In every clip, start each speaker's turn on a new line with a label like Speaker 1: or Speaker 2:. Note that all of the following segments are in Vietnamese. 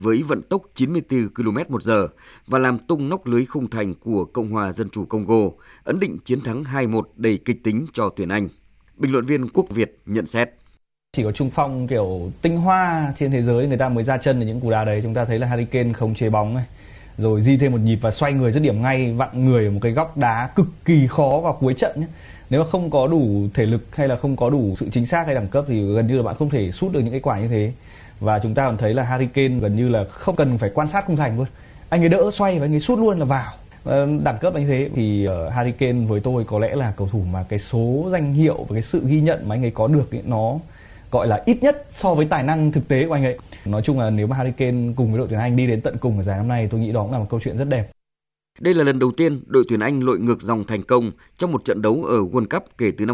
Speaker 1: với vận tốc 94 km/h và làm tung nóc lưới khung thành của Cộng hòa Dân chủ Congo, ấn định chiến thắng 2-1 đầy kịch tính cho tuyển Anh. Bình luận viên Quốc Việt nhận xét.
Speaker 2: Chỉ có trung phong kiểu tinh hoa trên thế giới người ta mới ra chân được những cú đá đấy. Chúng ta thấy là Harry Kane khống chế bóng này, rồi di thêm một nhịp và xoay người dứt điểm ngay, vặn người ở một cái góc đá cực kỳ khó vào cuối trận nhé. Nếu mà không có đủ thể lực hay là không có đủ sự chính xác hay đẳng cấp thì gần như là bạn không thể sút được những cái quả như thế. Và chúng ta còn thấy là Harry Kane gần như là không cần phải quan sát khung thành luôn, anh ấy đỡ xoay và anh ấy sút luôn là vào. Đẳng cấp anh thế thì Harry Kane với tôi có lẽ là cầu thủ mà cái số danh hiệu và cái sự ghi nhận mà anh ấy có được ấy, nó gọi là ít nhất so với tài năng thực tế của anh ấy. Nói chung là nếu mà Harry Kane cùng với đội tuyển Anh đi đến tận cùng ở giải năm nay, tôi nghĩ đó cũng là một câu chuyện rất đẹp.
Speaker 1: Đây là lần đầu tiên đội tuyển Anh lội ngược dòng thành công trong một trận đấu ở World Cup kể từ năm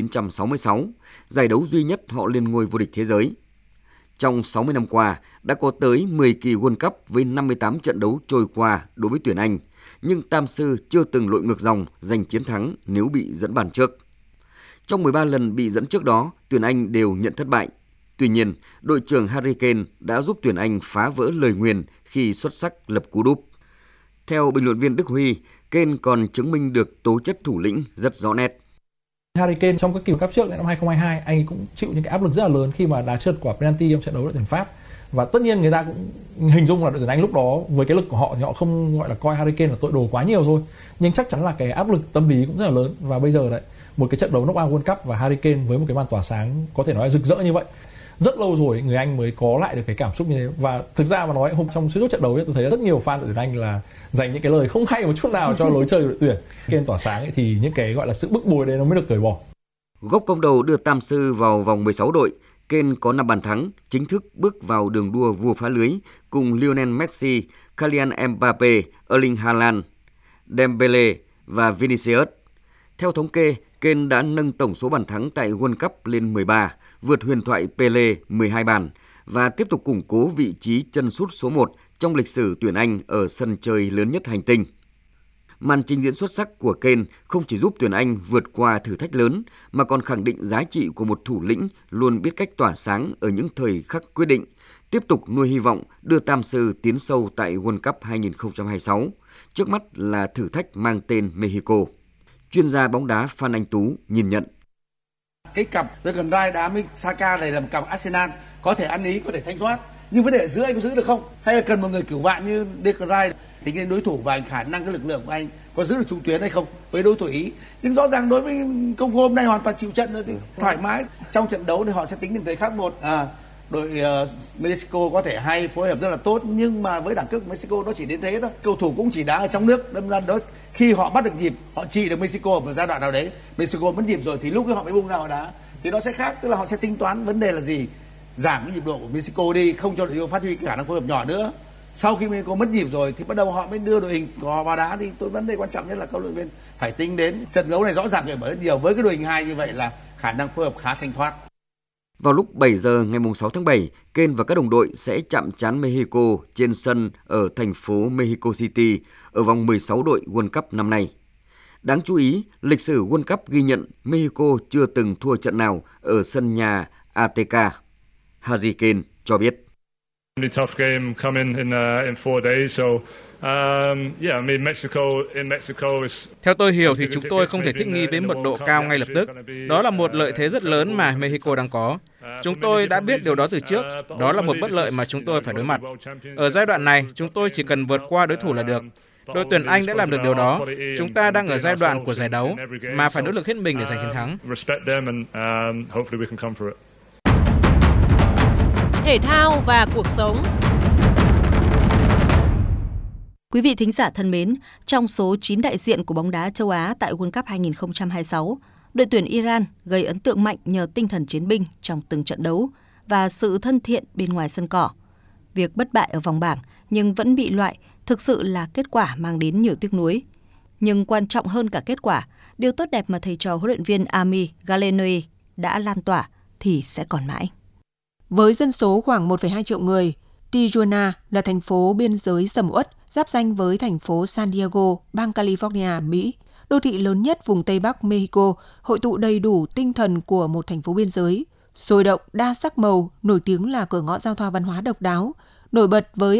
Speaker 1: 1966, giải đấu duy nhất họ lên ngôi vô địch thế giới. Trong 60 năm qua, đã có tới 10 kỳ World Cup với 58 trận đấu trôi qua đối với tuyển Anh, nhưng Tam Sư chưa từng lội ngược dòng giành chiến thắng nếu bị dẫn bàn trước. Trong 13 lần bị dẫn trước đó, tuyển Anh đều nhận thất bại. Tuy nhiên, đội trưởng Harry Kane đã giúp tuyển Anh phá vỡ lời nguyền khi xuất sắc lập cú đúp. Theo bình luận viên Đức Huy, Kane còn chứng minh được tố chất thủ lĩnh rất rõ nét.
Speaker 3: Harry Kane trong các kỳ World Cup trước năm 2022, anh cũng chịu những cái áp lực rất là lớn khi mà đá trượt quả penalty trong trận đấu đội tuyển Pháp. Và tất nhiên người ta cũng hình dung là đội tuyển Anh lúc đó với cái lực của họ thì họ không gọi là coi Harry Kane là tội đồ quá nhiều thôi. Nhưng chắc chắn là cái áp lực tâm lý cũng rất là lớn. Và bây giờ đấy, một cái trận đấu knock-out World Cup và Harry Kane với một cái màn tỏa sáng có thể nói là rực rỡ như vậy. Rất lâu rồi người Anh mới có lại được cái cảm xúc như thế. Và thực ra mà nói hôm trong suốt trận đấu ấy, tôi thấy rất nhiều fan đội tuyển Anh là dành những cái lời không hay một chút nào cho lối chơi của đội tuyển. Kane tỏa sáng ấy, thì những cái gọi là sự bức bối đấy nó mới được cởi bỏ.
Speaker 1: Góc công đầu đưa Tam Sư vào vòng 16 đội, Kane có 5 bàn thắng, chính thức bước vào đường đua vua phá lưới cùng Lionel Messi, Kylian Mbappe, Erling Haaland, Dembele và Vinicius. Theo thống kê, Kane đã nâng tổng số bàn thắng tại World Cup lên 13, vượt huyền thoại Pele 12 bàn và tiếp tục củng cố vị trí chân sút số 1 trong lịch sử tuyển Anh ở sân chơi lớn nhất hành tinh. Màn trình diễn xuất sắc của Kane không chỉ giúp tuyển Anh vượt qua thử thách lớn mà còn khẳng định giá trị của một thủ lĩnh luôn biết cách tỏa sáng ở những thời khắc quyết định, tiếp tục nuôi hy vọng đưa Tam Sư tiến sâu tại World Cup 2026. Trước mắt là thử thách mang tên Mexico. Chuyên gia bóng đá Phan Anh Tú nhìn nhận.
Speaker 4: Cái cặp Declan Rice đá với Saka này là một cặp Arsenal có thể ăn ý, có thể thanh thoát. Nhưng vấn đề ở giữa anh có giữ được không? Hay là cần một người cửu vạn như Declan Rice? Tính đến đối thủ và khả năng cái lực lượng của anh có giữ được trung tuyến hay không với đối thủ Ý. Nhưng rõ ràng đối với Congo hôm nay hoàn toàn chịu trận rồi thì thoải mái. Trong trận đấu thì họ sẽ tính đến thời khắc một. Đội Mexico có thể hay phối hợp rất là tốt nhưng mà với đẳng cấp của Mexico nó chỉ đến thế thôi. Cầu thủ cũng chỉ đá ở trong nước, đâm ra đó khi họ bắt được nhịp, họ trị được Mexico ở một giai đoạn nào đấy, Mexico mất nhịp rồi thì lúc ấy họ mới bung ra họ đá. Thì nó sẽ khác, tức là họ sẽ tính toán vấn đề là gì? Giảm cái nhịp độ của Mexico đi, không cho đội yêu phát huy cái khả năng phối hợp nhỏ nữa. Sau khi Mexico mất nhịp rồi thì bắt đầu họ mới đưa đội hình của họ vào đá, thì vấn đề quan trọng nhất là các đội viên phải tính đến trận đấu này rõ ràng bởi rất nhiều với cái đội hình 2 như vậy là khả năng phối hợp khá thanh thoát.
Speaker 1: Vào lúc 7 giờ ngày 6 tháng 7, Kane và các đồng đội sẽ chạm trán Mexico trên sân ở thành phố Mexico City ở vòng 16 đội World Cup năm nay. Đáng chú ý, lịch sử World Cup ghi nhận Mexico chưa từng thua trận nào ở sân nhà Azteca. Harry Kane cho biết.
Speaker 5: Theo tôi hiểu thì chúng tôi không thể thích nghi với mật độ cao ngay lập tức. Đó là một lợi thế rất lớn mà Mexico đang có. Chúng tôi đã biết điều đó từ trước. Đó là một bất lợi mà chúng tôi phải đối mặt. Ở giai đoạn này, chúng tôi chỉ cần vượt qua đối thủ là được. Đội tuyển Anh đã làm được điều đó. Chúng ta đang ở giai đoạn của giải đấu mà phải nỗ lực hết mình để giành chiến thắng.
Speaker 6: Thể thao và cuộc sống.
Speaker 7: Quý vị thính giả thân mến, trong số 9 đại diện của bóng đá châu Á tại World Cup 2026, đội tuyển Iran gây ấn tượng mạnh nhờ tinh thần chiến binh trong từng trận đấu và sự thân thiện bên ngoài sân cỏ. Việc bất bại ở vòng bảng nhưng vẫn bị loại thực sự là kết quả mang đến nhiều tiếc nuối. Nhưng quan trọng hơn cả kết quả, điều tốt đẹp mà thầy trò huấn luyện viên Ami Galenoi đã lan tỏa thì sẽ còn mãi.
Speaker 8: Với dân số khoảng 1,2 triệu người, Tijuana là thành phố biên giới sầm uất giáp ranh với thành phố San Diego, bang California, Mỹ. Đô thị lớn nhất vùng Tây Bắc Mexico, hội tụ đầy đủ tinh thần của một thành phố biên giới. Sôi động, đa sắc màu, nổi tiếng là cửa ngõ giao thoa văn hóa độc đáo. Nổi bật với